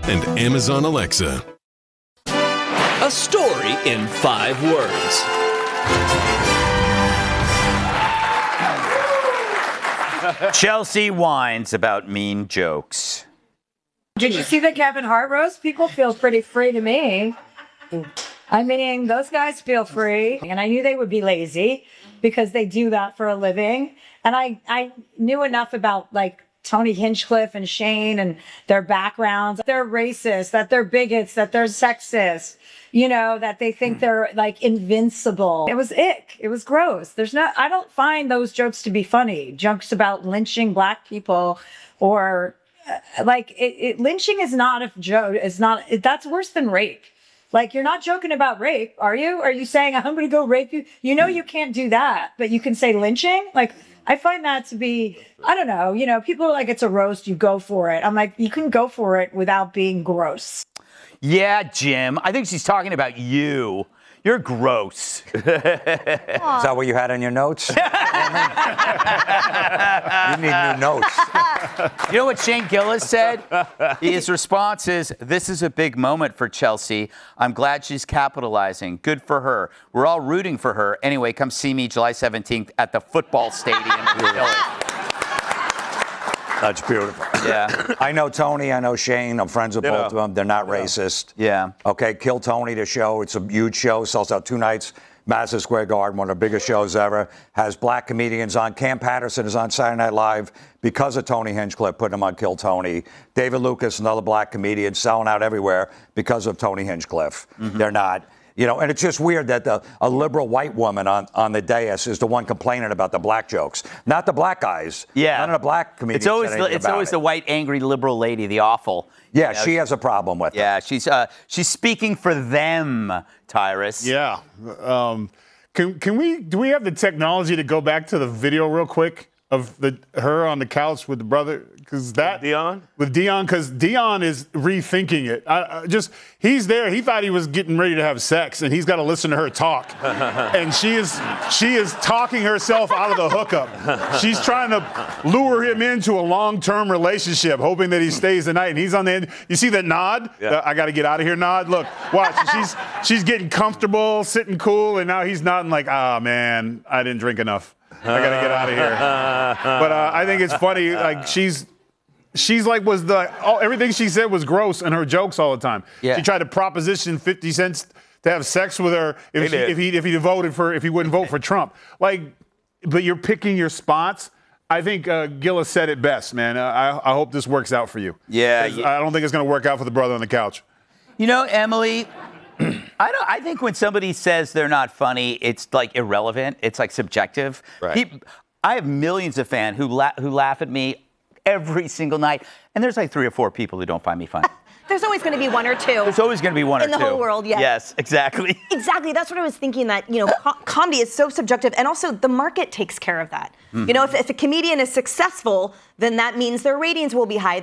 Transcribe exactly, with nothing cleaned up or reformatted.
and Amazon Alexa. A story in five words. Chelsea whines about mean jokes. Did you see the Kevin Hart roast? People feel pretty free to me. I mean, those guys feel free. And I knew they would be lazy because they do that for a living. And I, I knew enough about, like, Tony Hinchcliffe and Shane and their backgrounds. They're racist, that they're bigots, that they're sexist, you know, that they think they're, like, invincible. It was ick. It was gross. There's not, I don't find those jokes to be funny. Jokes about lynching black people or, uh, like, it, it, lynching is not a joke. It's not, it, that's worse than rape. Like, you're not joking about rape, are you? Are you saying, I'm going to go rape you? You know you can't do that, but you can say lynching? Like, I find that to be, I don't know, you know, people are like, it's a roast, you go for it. I'm like, you can go for it without being gross. Yeah, Jim. I think she's talking about you. You're gross. Is that what you had on your notes? You need new notes. You know what Shane Gillis said? His response is, this is a big moment for Chelsea. I'm glad she's capitalizing. Good for her. We're all rooting for her. Anyway, come see me July seventeenth at the football stadium in Philly. That's beautiful. Yeah. I know Tony. I know Shane. I'm friends with Yeah. both of them. They're not Yeah. racist. Yeah. Okay, Kill Tony, the show. It's a huge show. Sells out two nights. Madison Square Garden, one of the biggest shows ever. Has black comedians on. Cam Patterson is on Saturday Night Live because of Tony Hinchcliffe putting him on Kill Tony. David Lucas, another black comedian, selling out everywhere because of Tony Hinchcliffe. Mm-hmm. They're not. You know, and it's just weird that the, a liberal white woman on, on the dais is the one complaining about the black jokes, not the black guys. Yeah. None of the black comedians. It's always said the, anything it's about always it. the white angry liberal lady, the awful. Yeah, You know, she has a problem with it. Yeah, she's uh, she's speaking for them, Tyrus. Yeah. Um, can can we do we have the technology to go back to the video real quick of the her on the couch with the brother? Because that Dion? with Dion, because Dion is rethinking it. I, I just he's there. He thought he was getting ready to have sex, and he's got to listen to her talk. And she is she is talking herself out of the hookup. She's trying to lure him into a long-term relationship, hoping that he stays the night. And he's on the end. You see that nod? Yeah. The, I got to get out of here nod. Look, watch. she's she's getting comfortable, sitting cool, and now he's nodding like, ah, man, I didn't drink enough. I got to get out of here. But uh, I think it's funny. Like she's. She's like was the all, everything she said was gross and her jokes all the time. Yeah. She tried to proposition fifty cents to have sex with her if, He she, did. if he if he voted for if he wouldn't vote for Trump. Like, but you're picking your spots. I think uh, Gillis said it best, man. Uh, I I hope this works out for you. Yeah, 'Cause yeah. I don't think it's going to work out for the brother on the couch. You know, Emily, I don't. I think when somebody says they're not funny, it's like irrelevant. It's like subjective. Right. Peop- I have millions of fans who la- who laugh at me every single night, and there's like three or four people who don't find me funny. There's always going to be one or two. There's always going to be one or In two. the whole world, yes. Yes, exactly. Exactly. That's what I was thinking, that, you know, co- comedy is so subjective, and also the market takes care of that. Mm-hmm. You know, if, if a comedian is successful, then that means their ratings will be high.